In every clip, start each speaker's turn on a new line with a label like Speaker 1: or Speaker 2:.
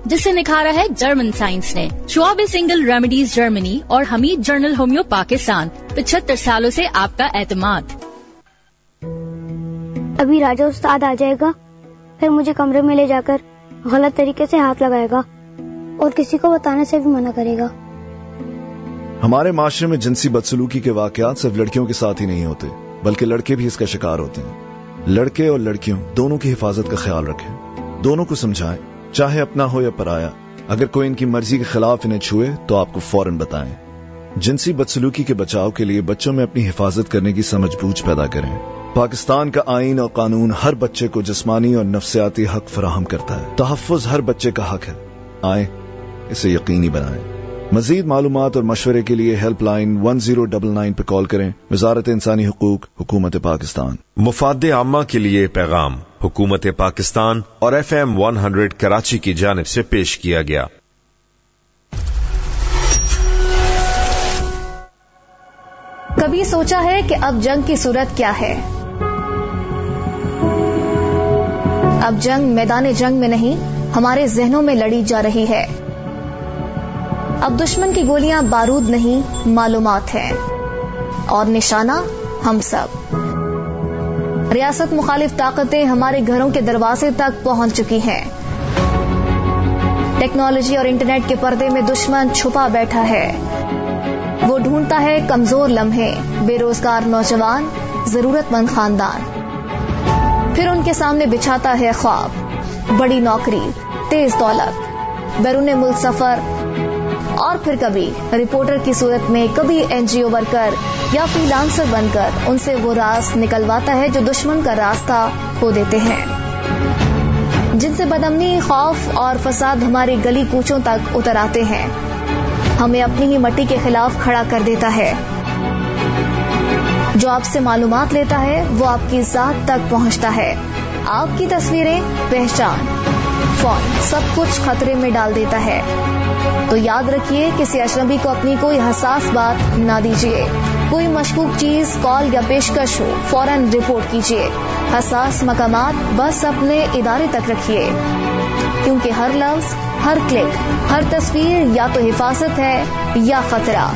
Speaker 1: जिसे निखारा है German science ने। श्वाब सिंगल रेमेडीज जर्मनी और हमीद जर्नल होम्यो पाकिस्तान, 75 सालों से आपका एतमाद।
Speaker 2: अभी राजा उस्ताद आ जाएगा, फिर मुझे कमरे में ले जाकर गलत तरीके से हाथ लगाएगा और किसी को बताने से भी मना करेगा।
Speaker 3: हमारे माशरे में जिनसी बदसलूकी के वाकयात सिर्फ लड़कियों के साथ ही नहीं होते, बल्कि लड़के भी इसका शिकार होते हैं। लड़के और लड़कियों दोनों की हिफाजत का ख्याल रखें, दोनों को समझाएं, चाहे अपना हो या पराया। अगर कोई इनकी मर्जी के खिलाफ इन्हें छुए तो आपको फौरन बताएं। जिनसी बदसलूकी के बचाव के लिए बच्चों में अपनी हिफाजत करने की समझबूझ पैदा करें। पाकिस्तान का आईन और कानून हर बच्चे को जिस्मानी और नफ्सियाती हक फराहम करता है। तहफ़्फ़ुज़ हर बच्चे का हक है। आए इसे यकीनी बनाएं। मजीद मालूमात और मशवरे के लिए हेल्पलाइन 1099 पे कॉल करें। वजारत इंसानी हुकूक, हुकूमत पाकिस्तान।
Speaker 4: मुफाद आम्मा के लिए पैगाम हुकूमत पाकिस्तान और FM 100 कराची की जानिब से पेश किया गया।
Speaker 5: कभी सोचा है कि अब जंग की सूरत क्या है? अब जंग मैदान जंग में नहीं, हमारे जहनों में लड़ी जा रही है। अब दुश्मन की गोलियां बारूद नहीं, मालूमात है, और निशाना हम सब। रियासत मुखालिफ ताकतें हमारे घरों के दरवाजे तक पहुंच चुकी हैं। टेक्नोलॉजी और इंटरनेट के पर्दे में दुश्मन छुपा बैठा है। वो ढूंढता है कमजोर लम्हे, बेरोजगार नौजवान, जरूरतमंद खानदान। फिर उनके सामने बिछाता है ख्वाब, बड़ी नौकरी, तेज दौलत, बैरून मुल्क सफर, और फिर कभी रिपोर्टर की सूरत में, कभी NGO वर्कर या फ्रीलांसर बनकर उनसे वो राज निकलवाता है जो दुश्मन का रास्ता खो देते हैं, जिनसे बदअमनी, खौफ और फसाद हमारी गली कूचों तक उतर आते हैं। हमें अपनी ही मट्टी के खिलाफ खड़ा कर देता है। जो आपसे मालूमात लेता है वो आपकी जात तक पहुंचता है। आपकी तस्वीरें, पहचान, फोन, सब कुछ खतरे में डाल देता है। तो याद रखिए, किसी अजनबी को अपनी कोई हसास बात ना दीजिए। कोई मशकूक चीज, कॉल या पेशकश हो, फौरन रिपोर्ट कीजिए। हसास मकामात बस अपने इदारे तक रखिए, क्योंकि हर लफ्ज, हर क्लिक, हर तस्वीर या तो हिफाजत है या खतरा।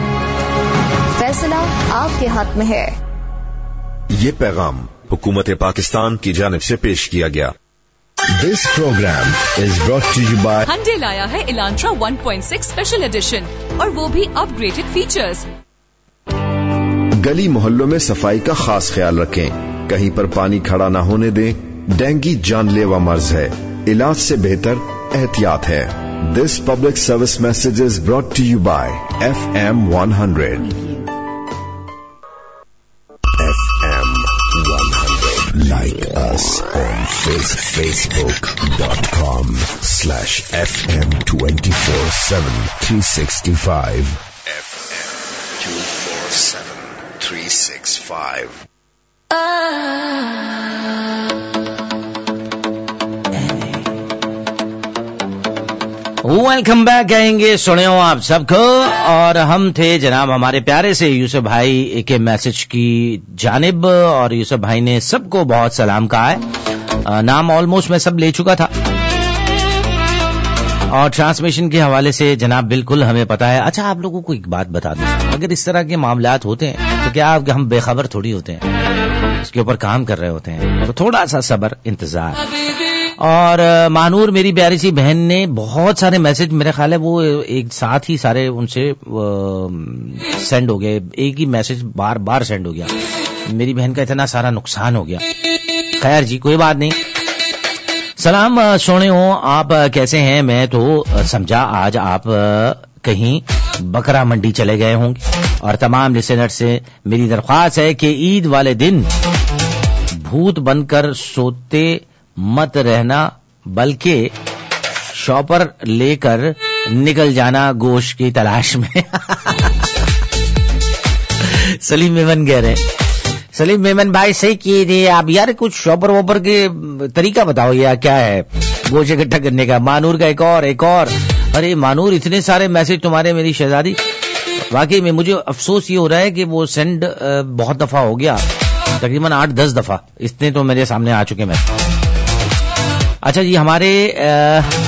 Speaker 5: फैसला आपके हाथ में है।
Speaker 4: ये पैगाम हुकूमत पाकिस्तान की जानिब से पेश किया गया।
Speaker 6: This program is brought to you by
Speaker 7: Hyundai लाया है Elantra 1.6 स्पेशल एडिशन, और वो भी अपग्रेडेड फीचर्स।
Speaker 6: गली मोहल्लों में सफाई का खास ख्याल रखें। कहीं पर पानी खड़ा न होने दें। डेंगू जानलेवा मर्ज है, इलाज से बेहतर एहतियात है। This public service message is brought to you by FM 100. FM 100. Like us on Facebook.com/FM 24/7 365. FM 24/7 365.
Speaker 8: Welcome back कहेंगे सुने हो आप सबको। और हम थे जनाब हमारे प्यारे से यूसुफ भाई के मैसेज की जानिब, और यूसुफ भाई ने सबको बहुत सलाम कहा है। नाम ऑलमोस्ट मैं सब ले चुका था, और ट्रांसमिशन के हवाले से जनाब बिल्कुल हमें पता है। अच्छा, आप लोगों को एक बात बता दूं, अगर इस तरह के मामलात होते हैं तो क्या हम बेखबर थोड़ी होते हैं, इसके ऊपर काम कर रहे होते हैं। तो थोड़ा सा सब्र, इंतजार। और मानूर मेरी प्यारी सी बहन ने बहुत सारे मैसेज, मेरे ख्याल है वो एक साथ ही सारे उनसे सेंड हो गए, एक ही मैसेज बार बार सेंड हो गया। मेरी बहन का इतना सारा नुकसान हो गया। खैर जी, कोई बात नहीं। सलाम सोने हो, आप कैसे हैं? मैं तो समझा आज आप कहीं बकरा मंडी चले गए होंगे। और तमाम लिसनर से मेरी दरख्वास्त है कि ईद वाले दिन भूत बनकर सोते मत रहना, बल्कि शॉपर लेकर निकल जाना गोश्त की तलाश में। सलीम मेमन कह रहे हैं। सलीम मेमन भाई सही किए थे आप यार, कुछ शॉपर वॉपर के तरीका बताओ यार, क्या है गोश्त इकट्ठा करने का। मानूर का एक और। अरे मानूर, इतने सारे मैसेज तुम्हारे मेरी शहजादी। वाकई में मुझे अफसोस ये हो रहा है कि वो सेंड बहुत दफा हो गया, तकरीबन 8-10 दफा, इतने तो मेरे सामने आ चुके मैं। अच्छा जी, हमारे